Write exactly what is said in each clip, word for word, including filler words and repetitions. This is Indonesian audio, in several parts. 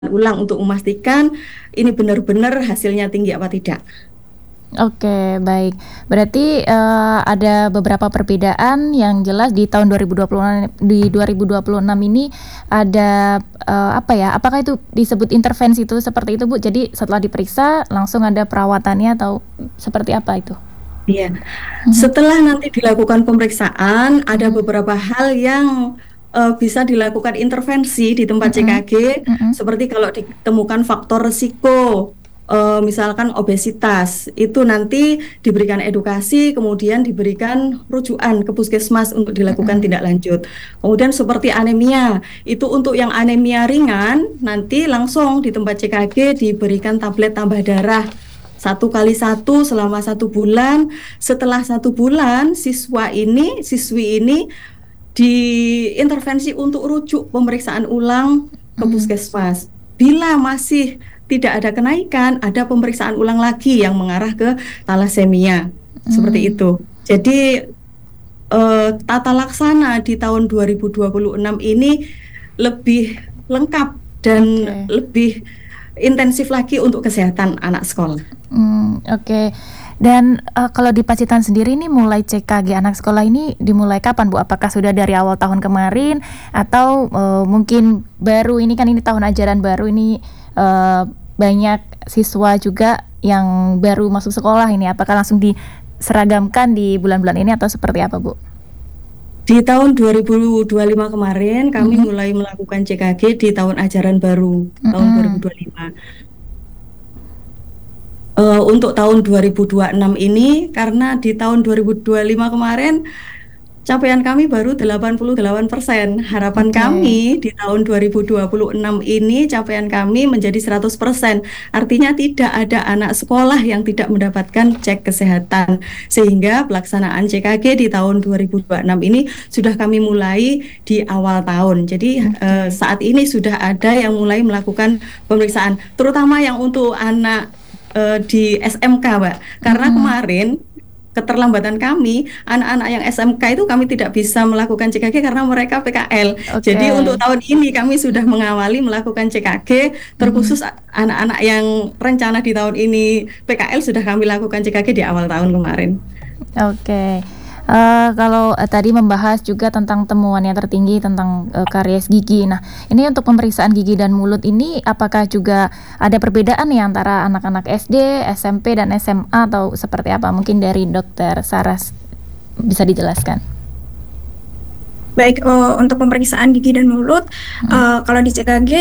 ulang untuk memastikan ini benar-benar hasilnya tinggi apa tidak. Oke, baik. Berarti, eee, ada beberapa perbedaan yang jelas di tahun dua ribu dua puluh en di dua ribu dua puluh enam ini ada, eee, apa ya, apakah itu disebut intervensi itu seperti itu, Bu? Jadi setelah diperiksa langsung ada perawatannya atau seperti apa itu? Iya. Mhm. Setelah nanti dilakukan pemeriksaan, ada Mhm. beberapa hal yang, eee, bisa dilakukan intervensi di tempat Mhm, C-K-G, mhm. seperti kalau ditemukan faktor resiko, eee, misalkan obesitas, itu nanti diberikan edukasi, kemudian diberikan rujukan ke puskesmas untuk dilakukan Mhm. tindak lanjut. Kemudian seperti anemia, itu untuk yang anemia ringan, nanti langsung di tempat C-K-G diberikan tablet tambah darah satu kali satu selama satu bulan. Setelah satu bulan, siswa ini siswi ini diintervensi untuk rujuk pemeriksaan ulang ke Mhm. puskesmas. Bila masih tidak ada kenaikan, ada pemeriksaan ulang lagi yang mengarah ke talasemia, seperti Mmm. itu. Jadi, eee, tata laksana di tahun dua ribu dua puluh enam ini lebih lengkap dan Oke. lebih intensif lagi untuk kesehatan anak sekolah. Mmm, oke. Dan, eee, kalau di Pacitan sendiri nih mulai C-K-G anak sekolah ini dimulai kapan, Bu? Apakah sudah dari awal tahun kemarin atau, eee, mungkin baru ini kan ini tahun ajaran baru ini, eee, banyak siswa juga yang baru masuk sekolah ini, apakah langsung diseragamkan di bulan-bulan ini atau seperti apa, Bu? Di tahun dua ribu dua puluh lima kemarin kami Mhm. mulai melakukan C-K-G di tahun ajaran baru, tahun dua ribu Mhm. dua puluh lima. Eee, untuk tahun dua ribu dua puluh enam ini, karena di tahun dua ribu dua puluh lima kemarin capaian kami baru delapan puluh delapan persen. Harapan Oke. kami di tahun dua ribu dua puluh enam ini capaian kami menjadi seratus persen. Artinya tidak ada anak sekolah yang tidak mendapatkan cek kesehatan. Sehingga pelaksanaan C-K-G di tahun dua ribu dua puluh enam ini sudah kami mulai di awal tahun. Jadi, eee, Oke. saat ini sudah ada yang mulai melakukan pemeriksaan, terutama yang untuk anak, eee, di S M K, Mbak. Karena Mhm. kemarin keterlambatan kami, anak-anak yang S M K itu kami tidak bisa melakukan C-K-G karena mereka P K L. Jadi untuk Oke. tahun ini kami sudah mengawali melakukan C-K-G, Mhm. terkhusus a anak-anak yang rencana di tahun ini P K L sudah kami lakukan C-K-G di awal tahun kemarin. Oke. Eee, kalau, eee, tadi membahas juga tentang temuan yang tertinggi tentang, eee, karies gigi. Nah, ini untuk pemeriksaan gigi dan mulut ini apakah juga ada perbedaan nih antara anak-anak S D, S M P, dan S M A atau seperti apa? Mungkin dari Dokter Saras bisa dijelaskan. Baik, eee, untuk pemeriksaan gigi dan mulut, Mhm. eee, kalau di C-K-G,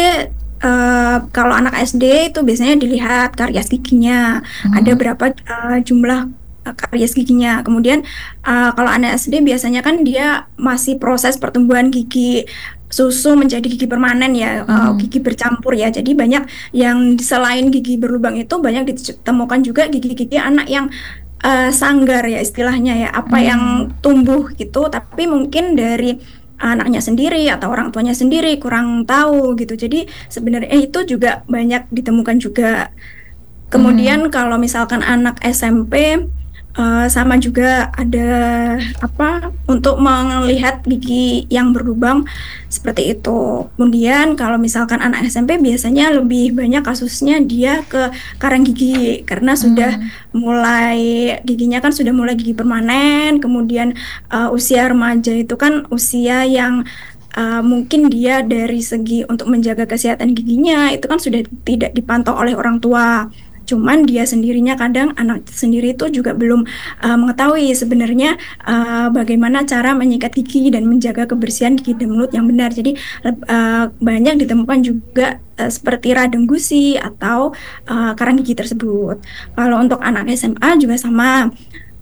eee, kalau anak S D itu biasanya dilihat karies giginya, ada Mhm. berapa, eee, jumlah, eee, karies giginya. Kemudian, eee, kalau anak S D biasanya kan dia masih proses pertumbuhan gigi susu menjadi gigi permanen ya, eee, Mhm. gigi bercampur ya. Jadi banyak yang selain gigi berlubang itu banyak ditemukan juga gigi-gigi anak yang, eee, sanggar ya istilahnya ya, apa Mmm. yang tumbuh gitu, tapi mungkin dari anaknya sendiri atau orang tuanya sendiri kurang tahu gitu. Jadi sebenarnya itu juga banyak ditemukan juga. Mmm. Kemudian kalau misalkan anak S M P, eee, sama juga ada apa, untuk melihat gigi yang berlubang seperti itu. Kemudian kalau misalkan anak S M P biasanya lebih banyak kasusnya dia ke karang gigi, karena sudah Mmm. mulai giginya kan sudah mulai gigi permanen, kemudian, eee, usia remaja itu kan usia yang, eee, mungkin dia dari segi untuk menjaga kesehatan giginya itu kan sudah tidak dipantau oleh orang tua. Cuman dia sendirinya kadang anak sendiri itu juga belum, eee, mengetahui sebenarnya, eee, bagaimana cara menyikat gigi dan menjaga kebersihan gigi dan mulut yang benar. Jadi, leb eee, banyak ditemukan juga, eee, seperti radang gusi atau, eee, karang gigi tersebut. Kalau untuk anak S M A juga sama,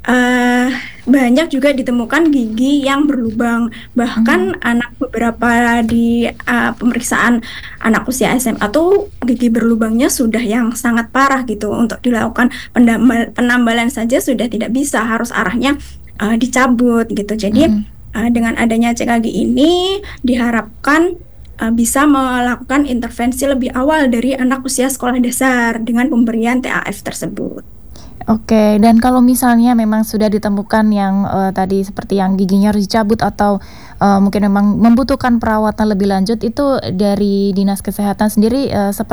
eee, banyak juga ditemukan gigi yang berlubang. Mmm. Bahkan anak beberapa di, eee, pemeriksaan anak usia S M A tuh gigi berlubangnya sudah yang sangat parah gitu, untuk dilakukan pendambal penambalan saja sudah tidak bisa, harus arahnya, eee, dicabut gitu. Jadi, Mhm. eee, dengan adanya C-K-G ini diharapkan, eee, bisa melakukan intervensi lebih awal dari anak usia sekolah dasar dengan pemberian T A F tersebut. Oke, dan kalau misalnya memang sudah ditemukan yang, eee, tadi seperti yang giginya harus dicabut atau, eee, mungkin memang membutuhkan perawatan lebih lanjut itu dari dinas kesehatan sendiri, eee, sepet